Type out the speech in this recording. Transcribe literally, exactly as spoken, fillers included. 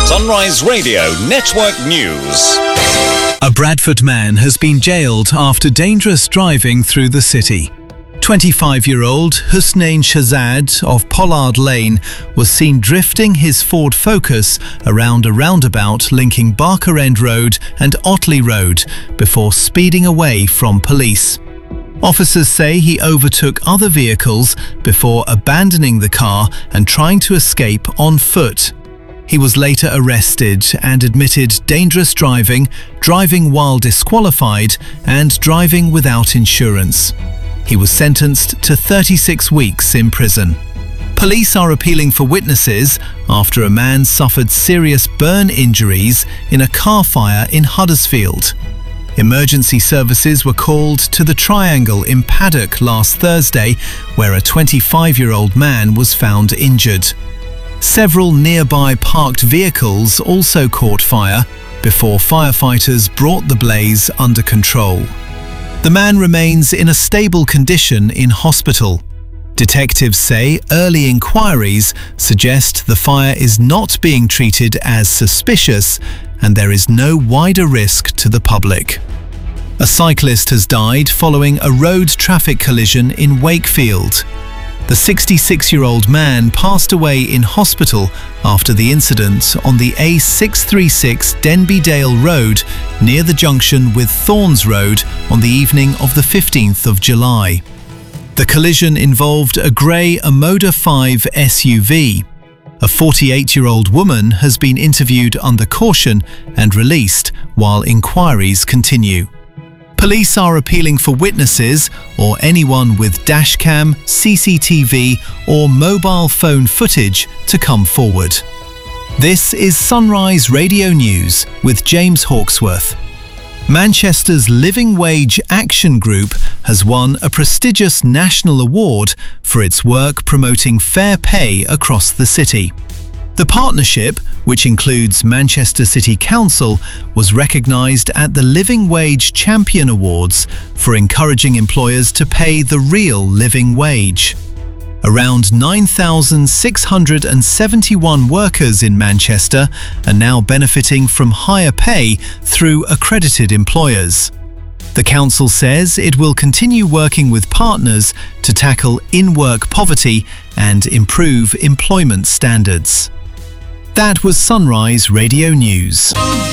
Sunrise Radio Network News. A Bradford man has been jailed after dangerous driving through the city. twenty-five-year-old Hussein Shahzad of Pollard Lane was seen drifting his Ford Focus around a roundabout linking Barker End Road and Otley Road before speeding away from police. Officers say he overtook other vehicles before abandoning the car and trying to escape on foot. He was later arrested and admitted dangerous driving, driving while disqualified, and driving without insurance. He was sentenced to thirty-six weeks in prison. Police are appealing for witnesses after a man suffered serious burn injuries in a car fire in Huddersfield. Emergency services were called to the Triangle in Paddock last Thursday, where a twenty-five-year-old man was found injured. Several nearby parked vehicles also caught fire before firefighters brought the blaze under control. The man remains in a stable condition in hospital. Detectives say early inquiries suggest the fire is not being treated as suspicious and there is no wider risk to the public. A cyclist has died following a road traffic collision in Wakefield. The sixty-six-year-old man passed away in hospital after the incident on the A six thirty-six Denby Dale Road near the junction with Thorns Road on the evening of the fifteenth of July. The collision involved a grey Amoda five S U V. A forty-eight-year-old woman has been interviewed under caution and released while inquiries continue. Police are appealing for witnesses or anyone with dashcam, C C T V or mobile phone footage to come forward. This is Sunrise Radio News with James Hawksworth. Manchester's Living Wage Action Group has won a prestigious national award for its work promoting fair pay across the city. The partnership, which includes Manchester City Council, was recognised at the Living Wage Champion Awards for encouraging employers to pay the real living wage. Around nine thousand six hundred seventy-one workers in Manchester are now benefiting from higher pay through accredited employers. The council says it will continue working with partners to tackle in-work poverty and improve employment standards. That was Sunrise Radio News.